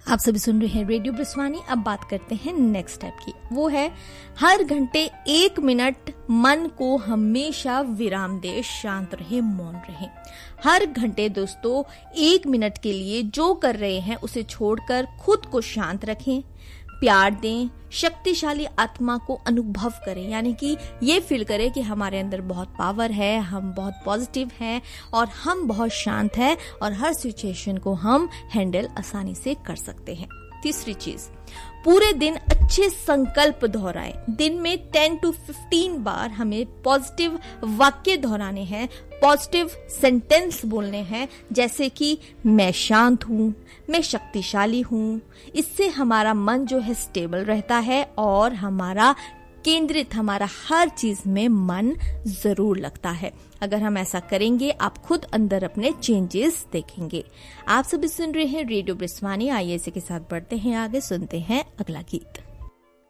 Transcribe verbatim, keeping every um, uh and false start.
आप सभी सुन रहे हैं रेडियो ब्रिस्वानी। अब बात करते हैं नेक्स्ट स्टेप की। वो है हर घंटे एक मिनट मन को हमेशा विराम दे, शांत रहे, मौन रहे। हर घंटे दोस्तों एक मिनट के लिए जो कर रहे हैं उसे छोड़कर खुद को शांत रखें, प्यार दें, शक्तिशाली आत्मा को अनुभव करें, यानी कि ये फील करें कि हमारे अंदर बहुत पावर है, हम बहुत पॉजिटिव हैं और हम बहुत शांत हैं और हर सिचुएशन को हम हैंडल आसानी से कर सकते हैं। तीसरी चीज, पूरे दिन अच्छे संकल्प दोहराएं। दिन में टेन टू फिफ्टीन बार हमें पॉजिटिव वाक्य दोहराने हैं, पॉजिटिव सेंटेंस बोलने हैं, जैसे कि मैं शांत हूं, मैं शक्तिशाली हूं। इससे हमारा मन जो है स्टेबल रहता है और हमारा केंद्रित, हमारा हर चीज में मन जरूर लगता है। अगर हम ऐसा करेंगे आप खुद अंदर अपने चेंजेस देखेंगे। आप सभी सुन रहे हैं रेडियो ब्रिस्वानी। आइए इसी के साथ बढ़ते हैं आगे, सुनते हैं अगला गीत।